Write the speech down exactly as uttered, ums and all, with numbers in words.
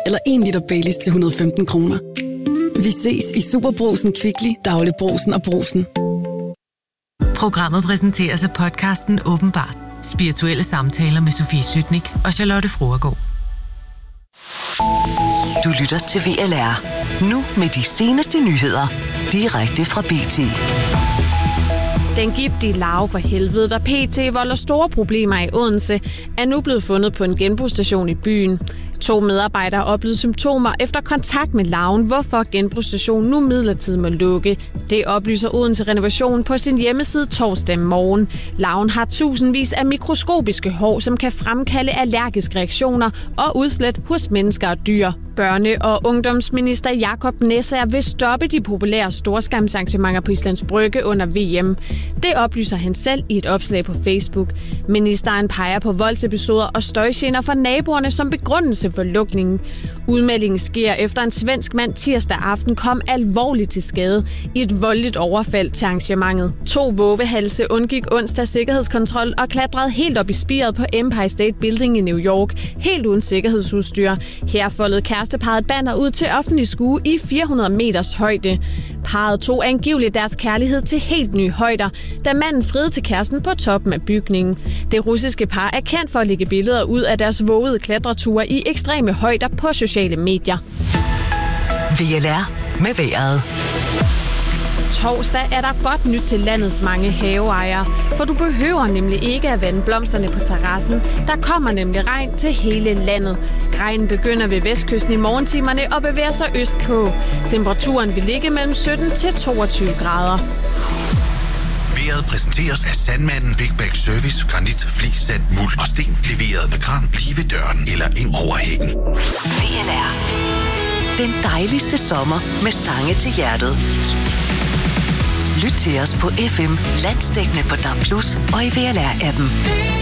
eller en liter Baileys til et hundrede og femten kroner. Vi ses i Superbrugsen, Kvickly, Dagligbrugsen og Brugsen. Programmet præsenteres af podcasten Åbenbart. Spirituelle samtaler med Sofie Sytnik og Charlotte Fruergaard. Du lytter til V L R. Nu med de seneste nyheder. Direkte fra B T. Den giftige larve for helvede, der P T volder store problemer i Odense, er nu blevet fundet på en genbrugsstation i byen. To medarbejdere oplevede symptomer efter kontakt med larven, hvorfor genbrugsstationen nu midlertidigt må lukke. Det oplyser Odense Renovation på sin hjemmeside torsdag morgen. Larven har tusindvis af mikroskopiske hår, som kan fremkalde allergiske reaktioner og udslæt hos mennesker og dyr. Børne- og ungdomsminister Jakob Næsser vil stoppe de populære storskærmsarrangementer på Islands Brygge under V M. Det oplyser han selv i et opslag på Facebook. Ministeren peger på voldsepisoder og støjgener fra naboerne som begrundelse for lukningen. Udmeldingen sker efter en svensk mand tirsdag aften kom alvorligt til skade i et voldeligt overfald til arrangementet. To vovehalse undgik onsdag sikkerhedskontrol og klatrede helt op i spiret på Empire State Building i New York, helt uden sikkerhedsudstyr. Her foldede kæresteparret banner ud til offentlig skue i fire hundrede meters højde. Parret tog angiveligt deres kærlighed til helt nye højder, da manden friede til kæresten på toppen af bygningen. Det russiske par er kendt for at lægge billeder ud af deres vågede klatreture i ekstreme højder på sociale medier. V L R med vejret. Torsdag er der godt nyt til landets mange haveejere, for du behøver nemlig ikke at vande blomsterne på terrassen. Der kommer nemlig regn til hele landet. Regnen begynder ved vestkysten i morgentimerne og bevæger sig østpå. Temperaturen vil ligge mellem sytten til toogtyve grader. Vejret præsenteres af Sandmanden Big Bag Service, granit, flis, sand, muld og sten. Leveret med kran lige ved døren eller ind over hækken. V L R. Den dejligste sommer med sange til hjertet. Lyt til os på F M, landsdækkende på D A B plus og i V L R-appen.